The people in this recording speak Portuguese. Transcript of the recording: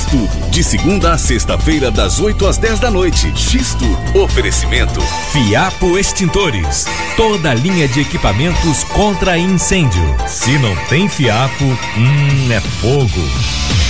X-Tudo, de segunda a sexta-feira, das 8 às 10 da noite. X-Tudo. Oferecimento Fiapo Extintores. Toda linha de equipamentos contra incêndio. Se não tem fiapo, é fogo.